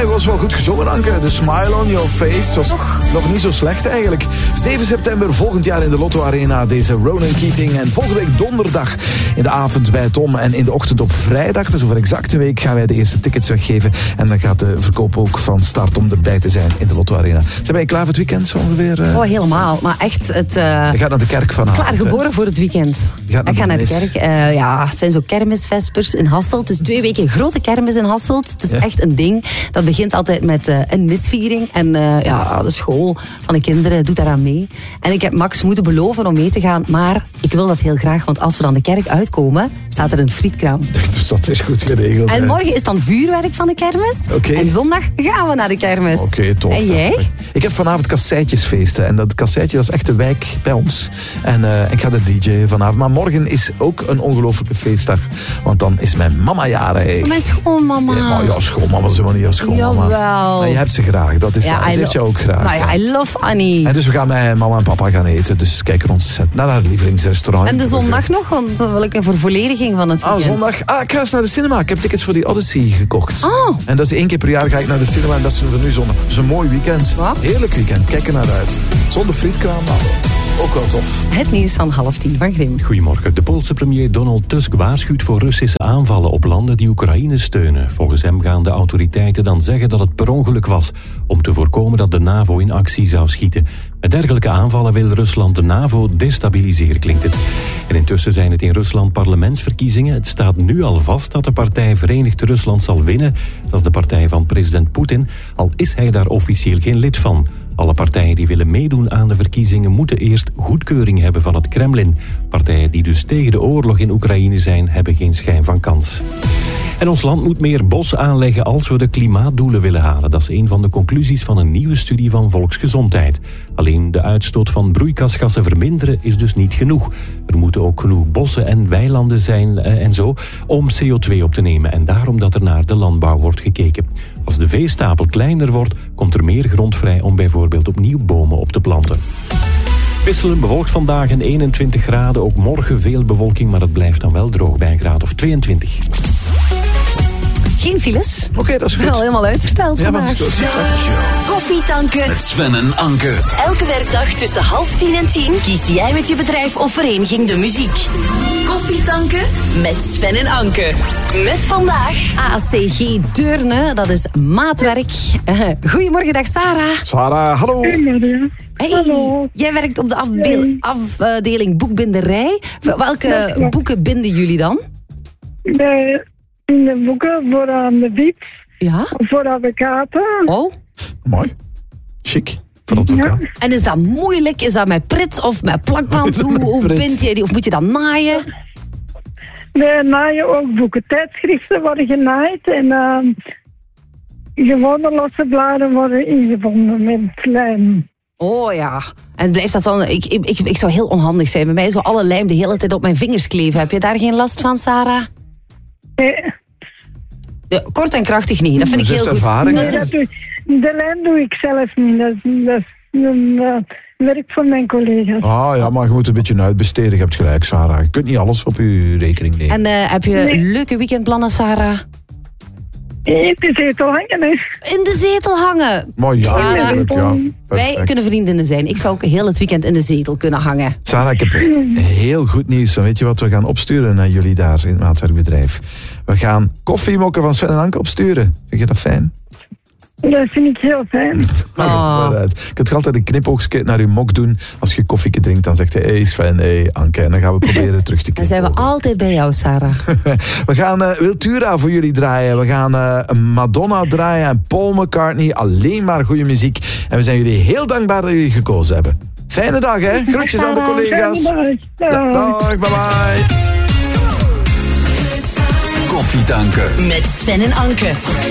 hij was wel goed gezongen, Anke. The Smile on Your Face was nog niet zo slecht eigenlijk. 7 september volgend jaar in de Lotto Arena deze Ronan Keating. En volgende week donderdag in de avond bij Tom. En in de ochtend op vrijdag, dus over exact een week, gaan wij de eerste tickets weggeven. En dan gaat de verkoop ook van start om erbij te zijn in de Lotto Arena. Zijn wij klaar voor het weekend zo ongeveer? Oh, helemaal. Maar echt, Je gaat naar de kerk vanavond. klaar geboren voor het weekend. Ik ga naar de kerk. Het zijn zo kermisvespers in Hasselt. Dus 2 weken grote kermis in Hasselt. Het is echt een ding. Dat begint altijd met een misviering. En de school van de kinderen doet daaraan mee. En ik heb Max moeten beloven om mee te gaan. Maar ik wil dat heel graag. Want als we dan de kerk uitkomen, staat er een frietkraam. Dat is goed geregeld. En morgen is dan vuurwerk van de kermis. Okay. En zondag gaan we naar de kermis. Oké, tof. En jij? Ik heb vanavond kasseitjesfeesten. En dat kasseitje, dat is echt de wijk bij ons. En ik ga er DJ'en vanavond. Maar morgen is ook een ongelofelijke feestdag. Want dan is mijn mama jarig. Mijn schoonmama. Ja, schoonmama is helemaal niet jouw schoonmama. Jawel. Maar je hebt ze graag. Dat is ze heeft jou ook graag. Nou ja, I love Annie. En dus we gaan met mama en papa gaan eten. Dus kijken ontzettend naar haar lievelingsrestaurant. En de zondag nog, want dan wil ik een vervollediging van het weekend. Zondag. Ik ga eens naar de cinema. Ik heb tickets voor die Odyssey gekocht. Oh. En dat is 1 keer per jaar ga ik naar de cinema. En dat is voor nu zondag. Dat is een mooi weekend. Wat? Heerlijk weekend. Kijk er naar uit. Zonder frietkraam, maar ook wel tof. Het nieuws van 9:30 van Grim. Goedemorgen. De Poolse premier Donald Tusk waarschuwt voor Russische aanvallen op landen die Oekraïne steunen. Volgens hem gaan de autoriteiten dan zeggen dat het per ongeluk was, om te voorkomen dat de NAVO in actie zou schieten. Met dergelijke aanvallen wil Rusland de NAVO destabiliseren, klinkt het. En intussen zijn het in Rusland parlementsverkiezingen. Het staat nu al vast dat de partij Verenigd Rusland zal winnen. Dat is de partij van president Poetin, al is hij daar officieel geen lid van. Alle partijen die willen meedoen aan de verkiezingen moeten eerst goedkeuring hebben van het Kremlin. Partijen die dus tegen de oorlog in Oekraïne zijn, hebben geen schijn van kans. En ons land moet meer bos aanleggen als we de klimaatdoelen willen halen. Dat is een van de conclusies van een nieuwe studie van Volksgezondheid. Alleen de uitstoot van broeikasgassen verminderen is dus niet genoeg. Er moeten ook genoeg bossen en weilanden zijn en zo om CO2 op te nemen. En daarom dat er naar de landbouw wordt gekeken. Als de veestapel kleiner wordt, komt er meer grond vrij om bijvoorbeeld opnieuw bomen op te planten. Wisselend bewolkt vandaag en 21 graden. Ook morgen veel bewolking, maar het blijft dan wel droog bij een graad of 22. Geen files. Oké, dat is goed. Wel helemaal uitgesteld vandaag. Koffie tanken. Met Sven en Anke. Elke werkdag tussen 9:30 en 10 kies jij met je bedrijf of vereniging de muziek. Koffie tanken met Sven en Anke. Met vandaag ACG Deurne, dat is maatwerk. Goedemorgen, dag Sarah. Sarah, hallo. Hey, hallo. Jij werkt op de afdeling boekbinderij. Welke boeken binden jullie dan? In de boeken voor aan de fiets, Ja. voor advocaten. Oh. Mooi. Chic. Voor advocaat. Ja. En is dat moeilijk? Is dat met prit of met plakband? Hoe bind je die? Of moet je dat naaien? Wij naaien ook boeken. Tijdschriften worden genaaid en gewone losse bladen worden ingebonden met lijm. Oh ja. En blijft dat dan... Ik zou heel onhandig zijn. Bij mij zo alle lijm de hele tijd op mijn vingers kleven. Heb je daar geen last van, Sarah? Nee. Ja, kort en krachtig niet. Dat vind ik heel goed. Ervaring, Dus, hè? De lijm doe ik zelf niet. Dat is een werk van mijn collega's. Ja, maar je moet een beetje uitbesteden. Je hebt gelijk, Sarah. Je kunt niet alles op je rekening nemen. en heb je leuke weekendplannen, Sarah? In de zetel hangen, hè. In de zetel hangen. Maar ja, Sarah, natuurlijk, ja. Wij Perfect. kunnen vriendinnen zijn. Ik zou ook heel het weekend in de zetel kunnen hangen. Sarah, ik heb heel goed nieuws. Dan weet je wat we gaan opsturen naar jullie daar in het maatwerkbedrijf. We gaan koffiemokken van Sven en Anke opsturen. Vind je dat fijn? Dat vind ik heel fijn. Vooruit. Je kunt altijd een knipoogje naar je mok doen. Als je koffie drinkt, dan zegt hij, hey Sven, hey Anke. En dan gaan we proberen terug te Dan knipogen. zijn we altijd bij jou, Sarah. We gaan Wiltura voor jullie draaien. We gaan Madonna draaien en Paul McCartney. Alleen maar goede muziek. En we zijn jullie heel dankbaar dat jullie gekozen hebben. Fijne dag, hè? Groetjes aan de collega's. Dag, bye bye. Koffie tanken. met Sven en Anke.